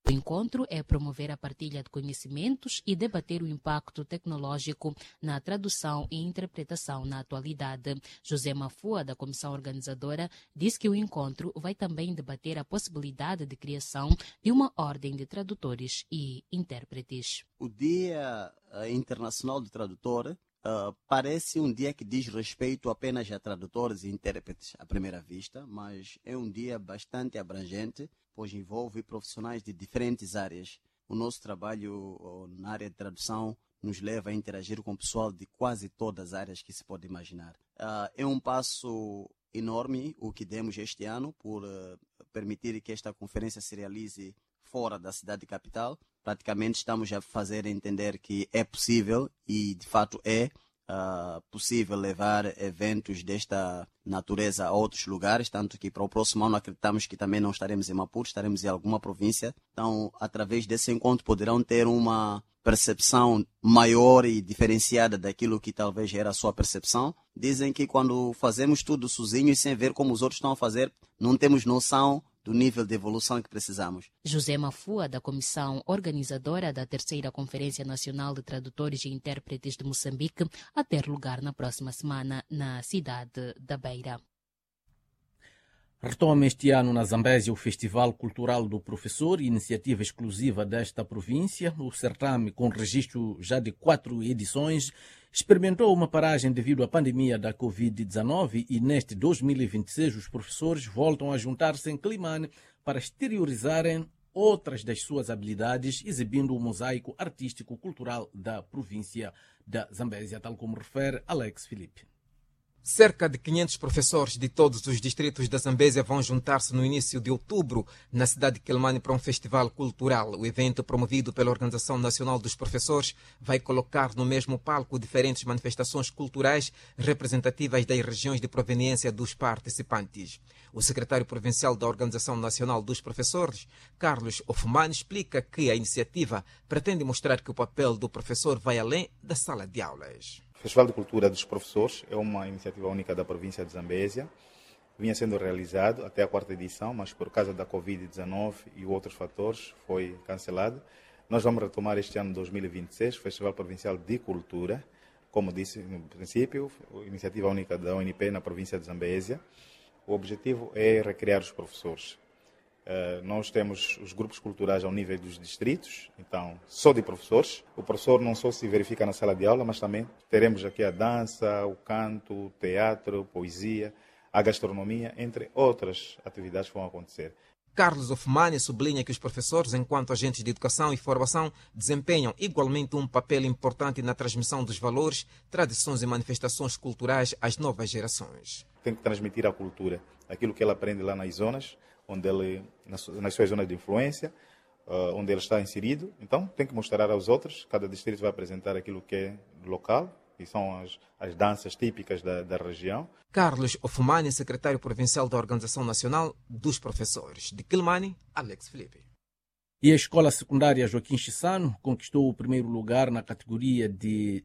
O encontro é promover a partilha de conhecimentos e debater o impacto tecnológico na tradução e interpretação na atualidade. José Mafua, da comissão organizadora, disse que o encontro vai também debater a possibilidade de criação de uma ordem de tradutores e intérpretes. O Dia Internacional do Tradutor parece um dia que diz respeito apenas a tradutores e intérpretes à primeira vista, mas é um dia bastante abrangente, pois envolve profissionais de diferentes áreas. O nosso trabalho na área de tradução nos leva a interagir com o pessoal de quase todas as áreas que se pode imaginar. É um passo enorme o que demos este ano por permitir que esta conferência se realize fora da cidade capital. Praticamente estamos a fazer entender que é possível e de fato é possível levar eventos desta natureza a outros lugares, tanto que para o próximo ano acreditamos que também não estaremos em Maputo, estaremos em alguma província. Então, através desse encontro poderão ter uma percepção maior e diferenciada daquilo que talvez era a sua percepção. Dizem que quando fazemos tudo sozinho e sem ver como os outros estão a fazer, não temos noção do nível de evolução que precisamos. José Mafua, da comissão organizadora da terceira Conferência Nacional de Tradutores e Intérpretes de Moçambique, a ter lugar na próxima semana na cidade da Beira. Retoma este ano na Zambésia o Festival Cultural do Professor, iniciativa exclusiva desta província. O certame, com registro já de 4 edições, experimentou uma paragem devido à pandemia da Covid-19 e neste 2026 os professores voltam a juntar-se em Climane para exteriorizarem outras das suas habilidades, exibindo o mosaico artístico-cultural da província da Zambésia, tal como refere Alex Felipe. Cerca de 500 professores de todos os distritos da Zambésia vão juntar-se no início de outubro na cidade de Quelimane para um festival cultural. O evento, promovido pela Organização Nacional dos Professores, vai colocar no mesmo palco diferentes manifestações culturais representativas das regiões de proveniência dos participantes. O secretário provincial da Organização Nacional dos Professores, Carlos Ofumani, explica que a iniciativa pretende mostrar que o papel do professor vai além da sala de aulas. O Festival de Cultura dos Professores é uma iniciativa única da província de Zambésia. Vinha sendo realizado até a 4ª edição, mas por causa da Covid-19 e outros fatores foi cancelado. Nós vamos retomar este ano 2026, o Festival Provincial de Cultura, como disse no princípio, iniciativa única da ONP na província de Zambésia. O objetivo é recriar os professores. Nós temos os grupos culturais ao nível dos distritos, então só de professores. O professor não só se verifica na sala de aula, mas também teremos aqui a dança, o canto, o teatro, poesia, a gastronomia, entre outras atividades que vão acontecer. Carlos Ofumani sublinha que os professores, enquanto agentes de educação e formação, desempenham igualmente um papel importante na transmissão dos valores, tradições e manifestações culturais às novas gerações. Tem que transmitir a cultura, aquilo que ele aprende lá nas zonas, onde ele, nas suas zonas de influência, onde ele está inserido. Então, tem que mostrar aos outros. Cada distrito vai apresentar aquilo que é local, que são as danças típicas da região. Carlos Ofumani, secretário provincial da Organização Nacional dos Professores. De Quelimane, Alex Felipe. E a Escola Secundária Joaquim Chissano conquistou o primeiro lugar na categoria de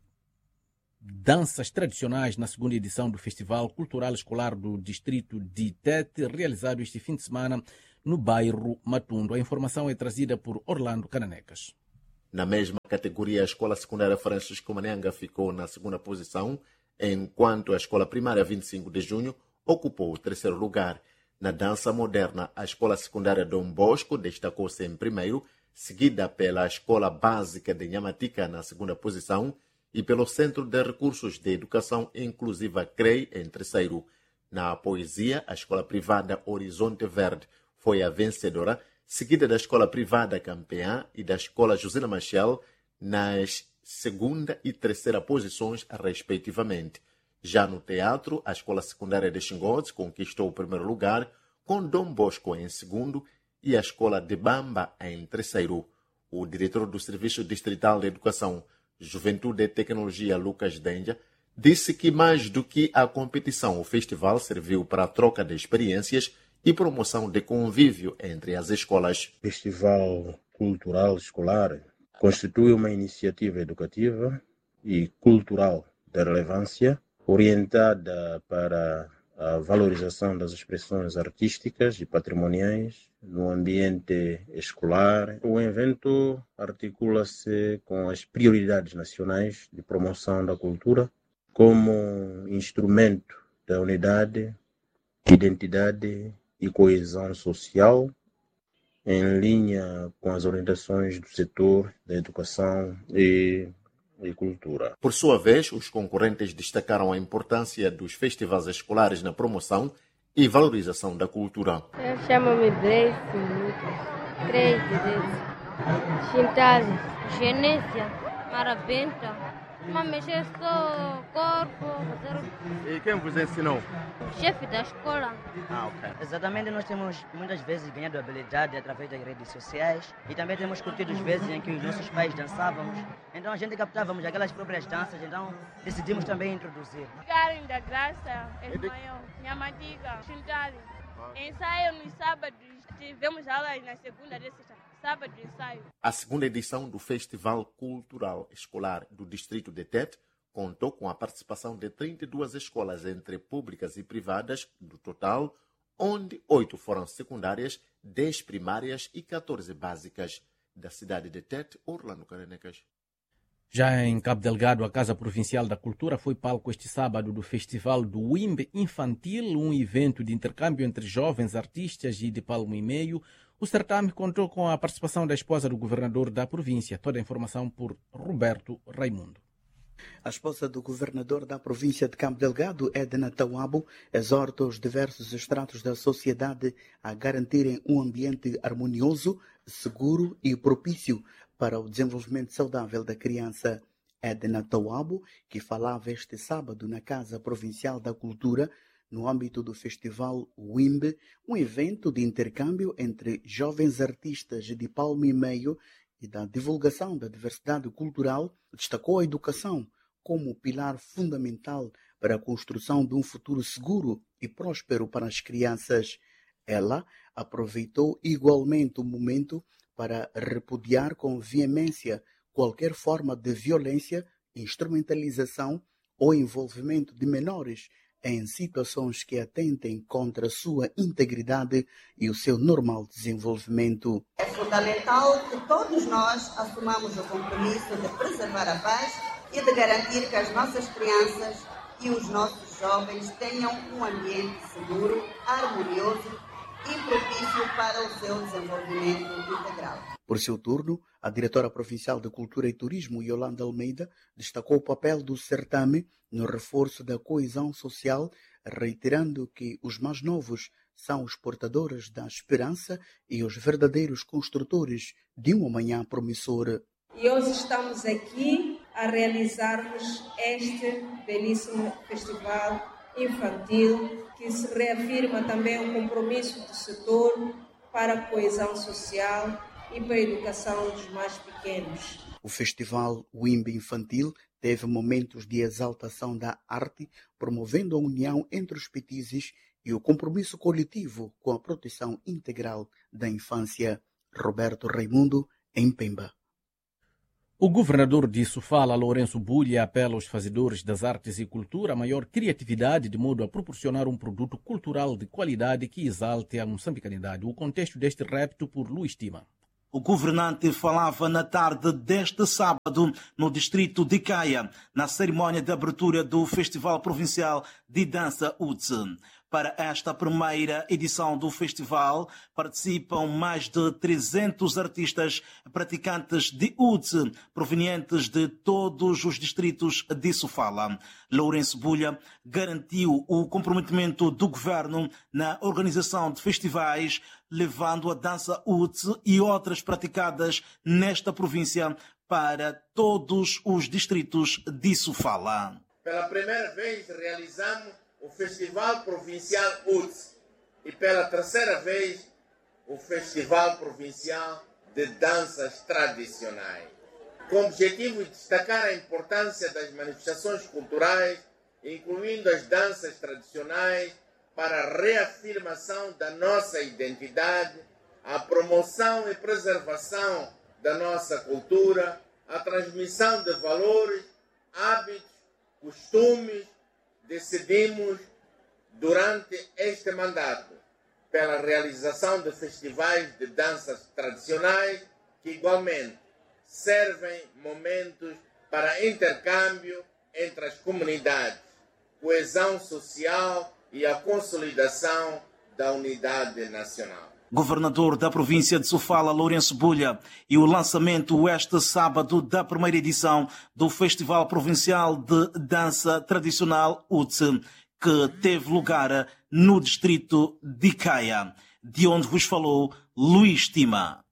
danças tradicionais na 2ª edição do Festival Cultural Escolar do Distrito de Tete, realizado este fim de semana no bairro Matundo. A informação é trazida por Orlando Cananecas. Na mesma categoria, a Escola Secundária Francisco Manenga ficou na 2ª posição, enquanto a Escola Primária 25 de Junho ocupou o 3º lugar. Na dança moderna, a Escola Secundária Dom Bosco destacou-se em primeiro, seguida pela Escola Básica de Nhamatica na 2ª posição, e pelo Centro de Recursos de Educação Inclusiva CREI em terceiro. Na poesia, a escola privada Horizonte Verde foi a vencedora, seguida da escola privada Campeã e da escola Josina Machel nas 2ª e 3ª posições, respectivamente. Já no teatro, a escola secundária de Xingotes conquistou o primeiro lugar, com Dom Bosco em segundo e a escola de Bamba em terceiro. O diretor do Serviço Distrital de Educação, Juventude e Tecnologia, Lucas Denja, disse que mais do que a competição, o festival serviu para a troca de experiências e promoção de convívio entre as escolas. O Festival Cultural Escolar constitui uma iniciativa educativa e cultural de relevância orientada para a valorização das expressões artísticas e patrimoniais no ambiente escolar. O evento articula-se com as prioridades nacionais de promoção da cultura como instrumento da unidade, identidade e coesão social, em linha com as orientações do setor da educação e cultura. Por sua vez, os concorrentes destacaram a importância dos festivais escolares na promoção e valorização da cultura. Eu chamo-me Grace, Chintali, Genésia, Marabenta, mas mexer só corpo. E quem vos ensinou? O chefe da escola. Ok. Exatamente, nós temos muitas vezes ganhado habilidade através das redes sociais e também temos curtido as vezes em que os nossos pais dançávamos, então a gente captávamos aquelas próprias danças, então decidimos também introduzir. Karen da Graça, Espanhol, Nhamatica, Chintali. Ensaio nos sábados, tivemos aulas na segunda e sexta. Sábado ensaio. A segunda edição do Festival Cultural Escolar do Distrito de Tete contou com a participação de 32 escolas entre públicas e privadas do total, onde 8 foram secundárias, 10 primárias e 14 básicas. Da cidade de Tete, Orlando Carenecas. Já em Cabo Delgado, a Casa Provincial da Cultura foi palco este sábado do Festival do WIMB Infantil, um evento de intercâmbio entre jovens artistas e de palmo e meio. O certame contou com a participação da esposa do governador da província. Toda a informação por Roberto Raimundo. A esposa do governador da província de Cabo Delgado, Edna Tawabo, exorta os diversos estratos da sociedade a garantirem um ambiente harmonioso, seguro e propício para o desenvolvimento saudável da criança. Edna Tawabo, que falava este sábado na Casa Provincial da Cultura, no âmbito do Festival WIMB, um evento de intercâmbio entre jovens artistas de palmo e meio e da divulgação da diversidade cultural, destacou a educação como pilar fundamental para a construção de um futuro seguro e próspero para as crianças. Ela aproveitou igualmente o momento para repudiar com veemência qualquer forma de violência, instrumentalização ou envolvimento de menores em situações que atentem contra a sua integridade e o seu normal desenvolvimento. É fundamental que todos nós assumamos o compromisso de preservar a paz e de garantir que as nossas crianças e os nossos jovens tenham um ambiente seguro, harmonioso e propício para o seu desenvolvimento integral. Por seu turno, a diretora provincial de Cultura e Turismo, Yolanda Almeida, destacou o papel do certame no reforço da coesão social, reiterando que os mais novos são os portadores da esperança e os verdadeiros construtores de um amanhã promissor. E hoje estamos aqui a realizarmos este belíssimo festival infantil, que se reafirma também o compromisso do setor para a coesão social e para a educação dos mais pequenos. O Festival WIMB Infantil teve momentos de exaltação da arte, promovendo a união entre os petizes e o compromisso coletivo com a proteção integral da infância. Roberto Raimundo, em Pemba. O governador de Sofala, Lourenço Bulha, apela aos fazedores das artes e cultura a maior criatividade de modo a proporcionar um produto cultural de qualidade que exalte a moçambicanidade. O contexto deste repto por Luís Tima. O governante falava na tarde deste sábado no distrito de Caia, na cerimónia de abertura do Festival Provincial de Dança UTSE. Para esta primeira edição do festival, participam mais de 300 artistas praticantes de UTSE, provenientes de todos os distritos de Sofala. Lourenço Bulha garantiu o comprometimento do governo na organização de festivais, levando a dança UTSE e outras praticadas nesta província para todos os distritos de Sofala. Pela primeira vez realizamos o Festival Provincial UTSE e pela terceira vez o Festival Provincial de Danças Tradicionais, com o objetivo de destacar a importância das manifestações culturais, incluindo as danças tradicionais, para a reafirmação da nossa identidade, a promoção e preservação da nossa cultura, a transmissão de valores, hábitos, costumes. Decidimos durante este mandato pela realização de festivais de danças tradicionais que igualmente servem momentos para intercâmbio entre as comunidades, coesão social e a consolidação da unidade nacional. Governador da província de Sofala, Lourenço Bulha, e o lançamento este sábado da primeira edição do Festival Provincial de Dança Tradicional UTSE, que teve lugar no distrito de Caia, de onde vos falou Luís Tima.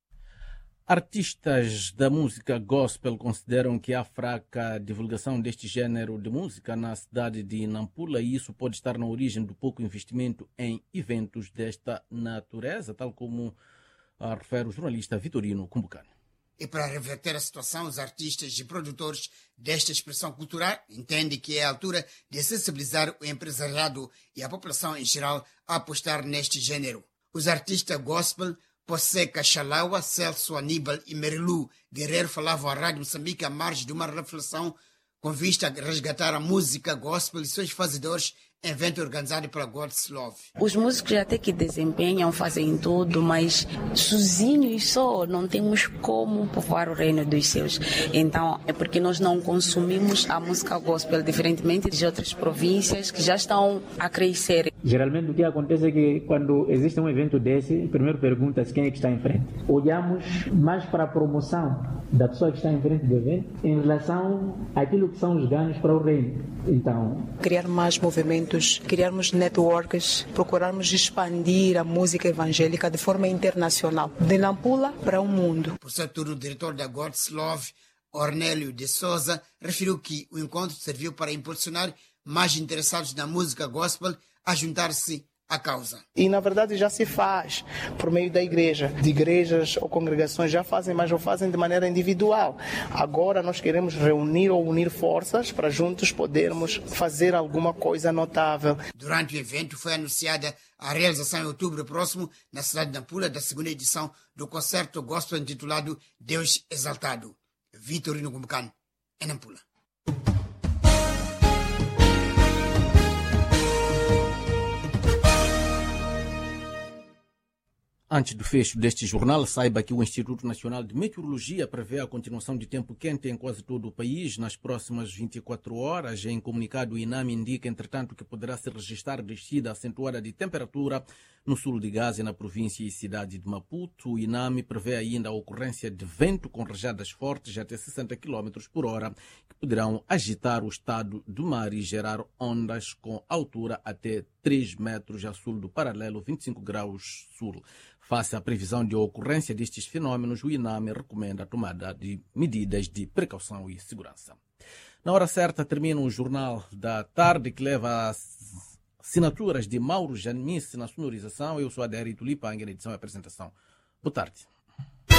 Artistas da música gospel consideram que há fraca divulgação deste género de música na cidade de Nampula e isso pode estar na origem do pouco investimento em eventos desta natureza, tal como refere o jornalista Vitorino Cumbucano. E para reverter a situação, os artistas e produtores desta expressão cultural entendem que é a altura de sensibilizar o empresariado e a população em geral a apostar neste gênero. Os artistas gospel Poseca Xalaua, Celso Aníbal e Merilu Guerreiro falavam à Rádio Moçambique à margem de uma reflexão com vista a resgatar a música gospel e seus fazedores em evento organizado pela God's Love. Os músicos até que desempenham, fazem tudo, mas sozinhos só não temos como povoar o reino dos céus. Então é porque nós não consumimos a música gospel, diferentemente de outras províncias que já estão a crescer. Geralmente o que acontece é que quando existe um evento desse, primeiro pergunta-se quem é que está em frente. Olhamos mais para a promoção da pessoa que está em frente do evento em relação àquilo que são os ganhos para o reino. Então, criar mais movimentos, criarmos networks, procurarmos expandir a música evangélica de forma internacional, de Nampula para o mundo. Por seu turno, o diretor da God's Love, Ornélio de Souza, referiu que o encontro serviu para impulsionar mais interessados na música gospel a juntar-se à causa. E na verdade já se faz por meio da igreja. De igrejas ou congregações já fazem, mas o fazem de maneira individual. Agora nós queremos reunir ou unir forças para juntos podermos fazer alguma coisa notável. Durante o evento foi anunciada a realização em outubro próximo, na cidade de Nampula, da segunda edição do concerto gospel intitulado Deus Exaltado. Vitorino Cumbucano, em Nampula. Antes do fecho deste jornal, saiba que o Instituto Nacional de Meteorologia prevê a continuação de tempo quente em quase todo o país nas próximas 24 horas. Em comunicado, o INAMI indica, entretanto, que poderá se registrar descida acentuada de temperatura no sul de Gaza e na província e cidade de Maputo. O INAMI prevê ainda a ocorrência de vento com rajadas fortes até 60 km por hora, que poderão agitar o estado do mar e gerar ondas com altura até 3 metros a sul do paralelo 25 graus sul. Face à previsão de ocorrência destes fenômenos, o INAMI recomenda a tomada de medidas de precaução e segurança. Na hora certa termina o Jornal da Tarde, que leva as assinaturas de Mauro Janice na sonorização. Eu sou Adérito Lipang, na edição e apresentação. Boa tarde.